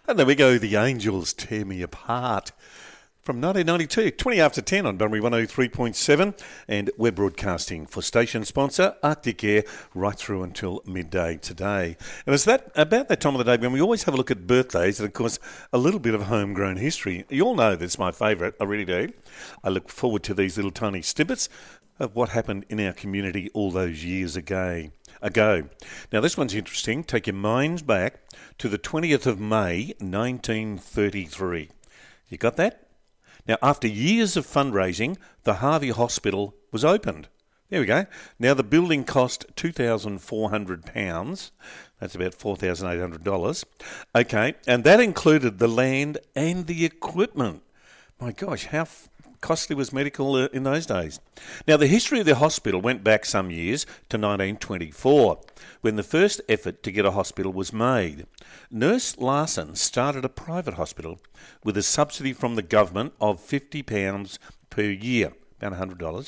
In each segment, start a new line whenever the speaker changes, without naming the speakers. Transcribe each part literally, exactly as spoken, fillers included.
And there we go, The Angels Tear Me Apart. From nineteen ninety-two, twenty after ten on Bunbury one oh three point seven, and we're broadcasting for station sponsor Arctic Air right through until midday today. And it's that about that time of the day when we always have a look at birthdays and, of course, a little bit of homegrown history. You all know that's my favourite, I really do. I look forward to these little tiny snippets of what happened in our community all those years ago. ago. Now, this one's interesting. Take your minds back to the twentieth of May, nineteen thirty-three. You got that? Now, after years of fundraising, the Harvey Hospital was opened. There we go. Now, the building cost two thousand four hundred pounds. That's about four thousand eight hundred dollars. Okay, and that included the land and the equipment. My gosh, how f- costly was medical uh, in those days? Now, the history of the hospital went back some years to nineteen twenty-four, when the first effort to get a hospital was made. Nurse Larson started a private hospital with a subsidy from the government of fifty pounds per year, about one hundred dollars.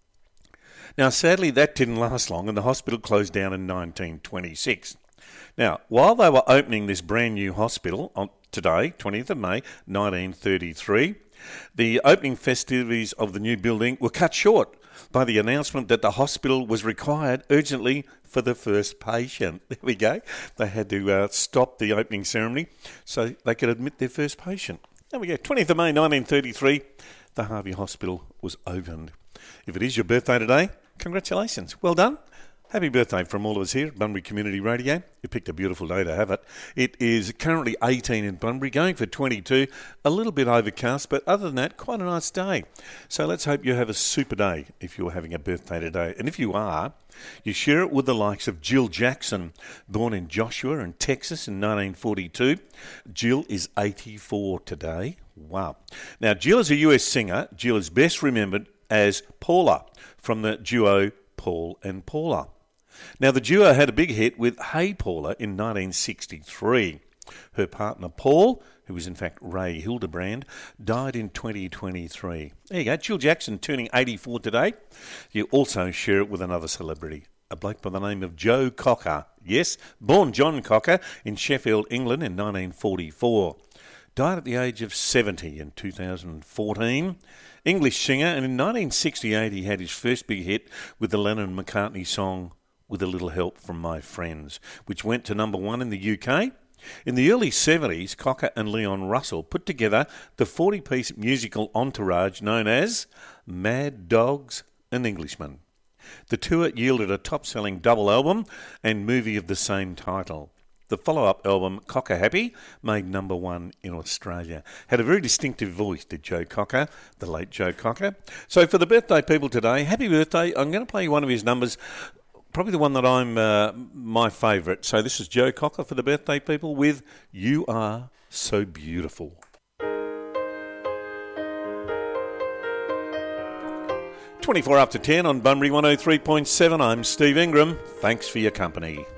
Now, sadly, that didn't last long, and the hospital closed down in nineteen twenty-six. Now, while they were opening this brand new hospital on today, twentieth of May, nineteen thirty-three, the opening festivities of the new building were cut short by the announcement that the hospital was required urgently for the first patient. There we go. They had to uh, stop the opening ceremony so they could admit their first patient. There we go. twentieth of May, nineteen thirty-three, the Harvey Hospital was opened. If it is your birthday today, congratulations. Well done. Happy birthday from all of us here at Bunbury Community Radio. You picked a beautiful day to have it. It is currently eighteen in Bunbury, going for twenty-two. A little bit overcast, but other than that, quite a nice day. So let's hope you have a super day if you're having a birthday today. And if you are, you share it with the likes of Jill Jackson, born in Joshua in Texas in nineteen forty-two. Jill is eighty-four today. Wow. Now, Jill is a U S singer. Jill is best remembered as Paula from the duo Paul and Paula. Now, the duo had a big hit with Hey Paula in nineteen sixty-three. Her partner, Paul, who was in fact Ray Hildebrand, died in twenty twenty-three. There you go, Jill Jackson turning eighty-four today. You also share it with another celebrity, a bloke by the name of Joe Cocker. Yes, born John Cocker in Sheffield, England in nineteen forty-four. Died at the age of seventy in two thousand fourteen. English singer, and in nineteen sixty-eight he had his first big hit with the Lennon-McCartney song With a Little Help from My Friends, which went to number one in the U K. In the early seventies, Cocker and Leon Russell put together the forty-piece musical entourage known as Mad Dogs and Englishmen. The tour yielded a top-selling double album and movie of the same title. The follow-up album, Cocker Happy, made number one in Australia. Had a very distinctive voice, did Joe Cocker, the late Joe Cocker. So for the birthday people today, happy birthday. I'm going to play you one of his numbers, probably the one that I'm uh, my favourite. So this is Joe Cocker for the birthday people with You Are So Beautiful. twenty-four after ten on Bunbury one oh three point seven. I'm Steve Ingram. Thanks for your company.